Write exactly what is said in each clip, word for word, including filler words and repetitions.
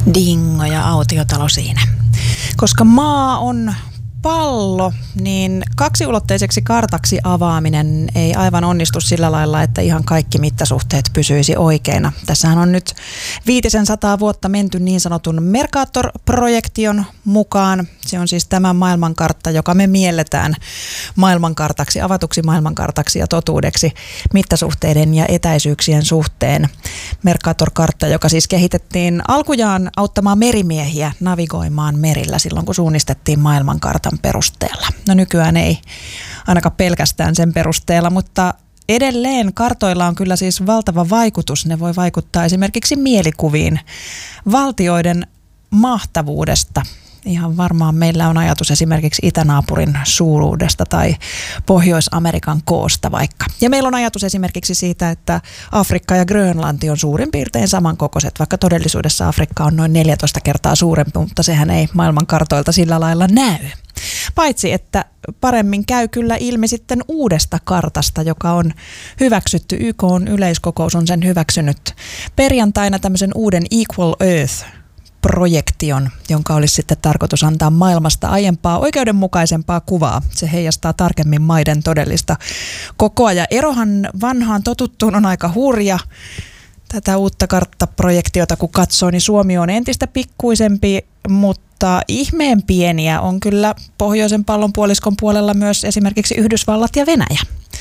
Dingo ja autiotalo siinä. Koska maa on pallo, niin kaksiulotteiseksi kartaksi avaaminen ei aivan onnistu sillä lailla, että ihan kaikki mittasuhteet pysyisi oikeina. Tässähän on nyt viitisen sataa vuotta menty niin sanotun Mercator-projektion mukaan. Se on siis tämä maailmankartta, joka me mielletään maailmankartaksi, avatuksi maailmankartaksi ja totuudeksi mittasuhteiden ja etäisyyksien suhteen. Mercator-kartta, joka siis kehitettiin alkujaan auttamaan merimiehiä navigoimaan merillä silloin, kun suunnistettiin maailmankartan perusteella. No nykyään ei ainakaan pelkästään sen perusteella, mutta edelleen kartoilla on kyllä siis valtava vaikutus. Ne voi vaikuttaa esimerkiksi mielikuviin valtioiden mahtavuudesta. Ihan varmaan meillä on ajatus esimerkiksi itänaapurin suuruudesta tai Pohjois-Amerikan koosta vaikka. Ja meillä on ajatus esimerkiksi siitä, että Afrikka ja Grönlanti on suurin piirtein samankokoiset, vaikka todellisuudessa Afrikka on noin neljätoista kertaa suurempi, mutta sehän ei maailmankartoilta sillä lailla näy. Paitsi, että paremmin käy kyllä ilmi sitten uudesta kartasta, joka on hyväksytty. Y K:n yleiskokous on sen hyväksynyt perjantaina tämmöisen uuden Equal Earth projektion, jonka olisi sitten tarkoitus antaa maailmasta aiempaa oikeudenmukaisempaa kuvaa. Se heijastaa tarkemmin maiden todellista kokoa ja erohan vanhaan totuttuun on aika hurja. Tätä uutta karttaprojektiota kun katsoo, niin Suomi on entistä pikkuisempi, mutta ihmeen pieniä on kyllä pohjoisen pallonpuoliskon puolella myös esimerkiksi Yhdysvallat ja Venäjä.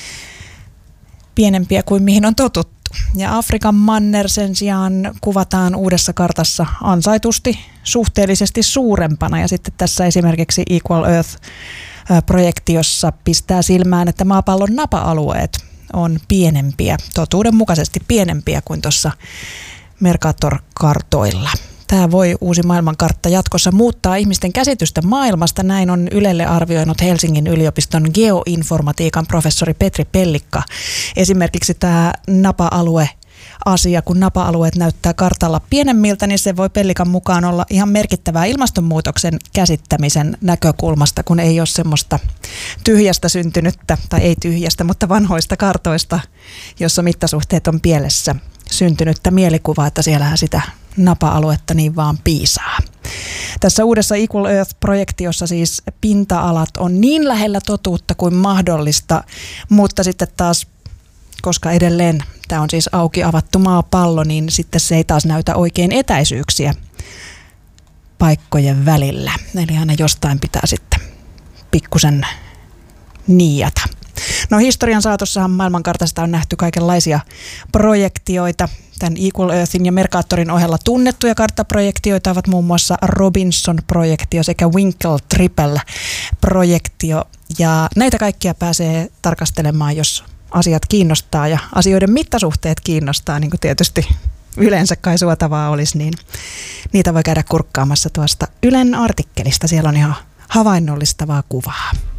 Pienempiä kuin mihin on totuttu. Ja Afrikan manner sen sijaan kuvataan uudessa kartassa ansaitusti suhteellisesti suurempana. Ja sitten tässä esimerkiksi Equal Earth-projektiossa pistää silmään, että maapallon napa-alueet on pienempiä, totuudenmukaisesti pienempiä kuin tuossa Mercator-kartoilla. Tämä voi uusi maailmankartta jatkossa muuttaa ihmisten käsitystä maailmasta. Näin on Ylelle arvioinut Helsingin yliopiston geoinformatiikan professori Petri Pellikka. Esimerkiksi tämä napa-alue asia, kun napa-alueet näyttää kartalla pienemmiltä, niin se voi Pellikan mukaan olla ihan merkittävää ilmastonmuutoksen käsittämisen näkökulmasta, kun ei ole semmoista tyhjästä syntynyttä, tai ei tyhjästä, mutta vanhoista kartoista, jossa mittasuhteet on pielessä syntynyttä mielikuvaa, että siellähän sitä napa-aluetta niin vaan piisaa. Tässä uudessa Equal Earth-projektiossa siis pinta-alat on niin lähellä totuutta kuin mahdollista, mutta sitten taas, koska edelleen tämä on siis auki avattu maapallo, niin sitten se ei taas näytä oikein etäisyyksiä paikkojen välillä. Eli aina jostain pitää sitten pikkusen niijata. No historian saatossahan maailmankartasta on nähty kaikenlaisia projektioita. Tämän Equal Earthin ja Mercatorin ohella tunnettuja karttaprojektioita ovat muun muassa Robinson-projektio sekä Winkel-Triple-projektio. Ja näitä kaikkia pääsee tarkastelemaan, jos asiat kiinnostaa ja asioiden mittasuhteet kiinnostaa, niin kuin tietysti yleensä kai suotavaa olisi, niin niitä voi käydä kurkkaamassa tuosta Ylen artikkelista. Siellä on ihan havainnollistavaa kuvaa.